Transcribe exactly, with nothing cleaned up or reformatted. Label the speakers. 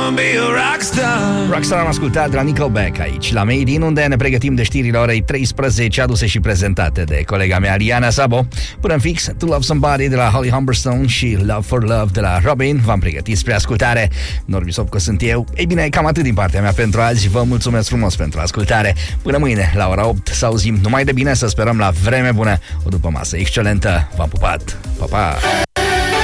Speaker 1: wanna be a rockstar.
Speaker 2: Rockstar am ascultat de la Nickelback aici, la Made in, unde ne pregătim de știrile orei treisprezece, aduse și prezentate de colega mea, Liana Sabo. Până în fix, To Love Somebody de la Holly Humberstone și Love for Love de la Robin. V-am pregătit spre ascultare. Norbi Sopco sunt eu. Ei bine, cam atât din partea mea pentru azi. Vă mulțumesc frumos pentru ascultare. Până mâine, la ora opt, să auzim numai de bine, să sperăm la vreme bună, o după masă excelentă. V-am pupat. Pa, pa!